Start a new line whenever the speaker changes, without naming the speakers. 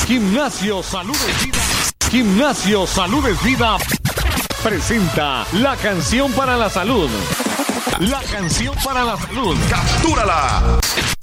Gimnasio Salud es Vida. Gimnasio Salud es Vida presenta la canción para la salud. La canción para la salud.
¡Captúrala!